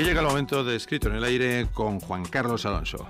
Y llega el momento de Escrito en el Aire con Juan Carlos Alonso.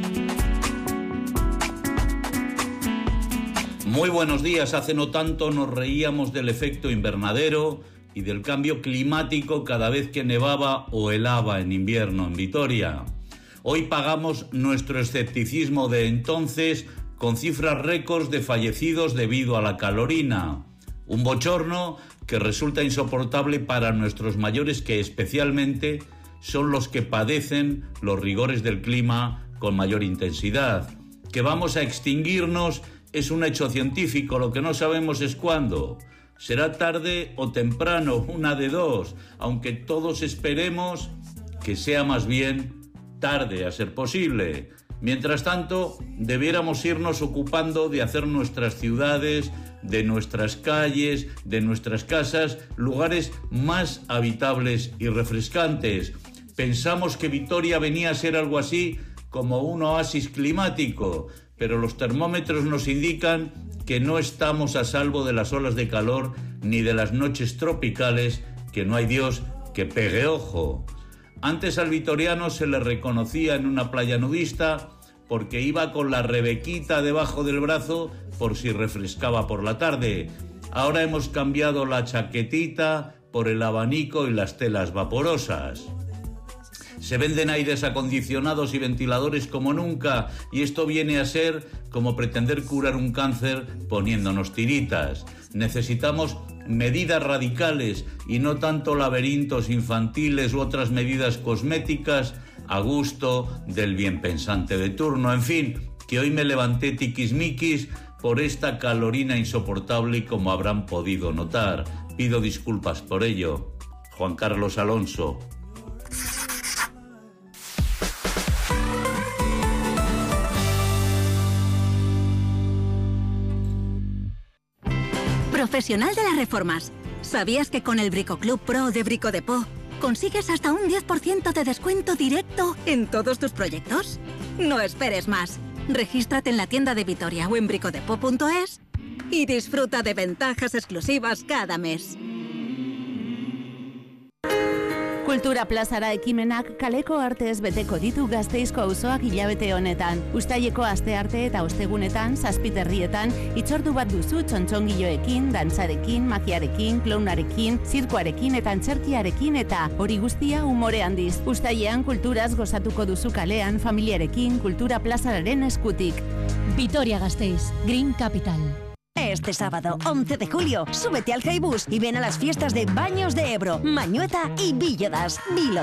Muy buenos días. Hace no tanto nos reíamos del efecto invernadero y del cambio climático cada vez que nevaba o helaba en invierno en Vitoria. Hoy pagamos nuestro escepticismo de entonces con cifras récords de fallecidos debido a la calorina. Un bochorno que resulta insoportable para nuestros mayores, que especialmente son los que padecen los rigores del clima con mayor intensidad. Que vamos a extinguirnos es un hecho científico, lo que no sabemos es cuándo. Será tarde o temprano, una de dos, aunque todos esperemos que sea más bien tarde a ser posible. Mientras tanto, debiéramos irnos ocupando de hacer nuestras ciudades, de nuestras calles, de nuestras casas, lugares más habitables y refrescantes. Pensamos que Vitoria venía a ser algo así como un oasis climático, pero los termómetros nos indican que no estamos a salvo de las olas de calor ni de las noches tropicales, que no hay Dios que pegue ojo. Antes al vitoriano se le reconocía en una playa nudista porque iba con la rebequita debajo del brazo por si refrescaba por la tarde. Ahora hemos cambiado la chaquetita por el abanico y las telas vaporosas. Se venden aires acondicionados y ventiladores como nunca, y esto viene a ser como pretender curar un cáncer poniéndonos tiritas. Necesitamos medidas radicales y no tanto laberintos infantiles u otras medidas cosméticas a gusto del bienpensante de turno. En fin, que hoy me levanté tiquismiquis por esta calorina insoportable, y como habrán podido notar, pido disculpas por ello. Juan Carlos Alonso. Profesional de las reformas. ¿Sabías que con el Bricoclub Pro de Brico Depot consigues hasta un 10% de descuento directo en todos tus proyectos? No esperes más. Regístrate en la tienda de Vitoria o en bricodepot.es y disfruta de ventajas exclusivas cada mes. Kultura plazara ekimenak kaleko artez beteko ditu Gasteizko auzoak hilabete honetan. Uztaileko astearte eta ostegunetan, zazpiterrietan, hitzordu bat duzu txontxongiloekin, dantzarekin, magiarekin, klaunarekin, zirkoarekin eta antzerkiarekin, eta hori guztia umore handiz. Uztailean kulturaz gozatuko duzu kalean, familiarekin, Kultura plazararen eskutik. Vitoria-Gasteiz, Green Capital. Este sábado, 11 de julio, súbete al Haibus y ven a las fiestas de Baños de Ebro, Mañueta y Villodas.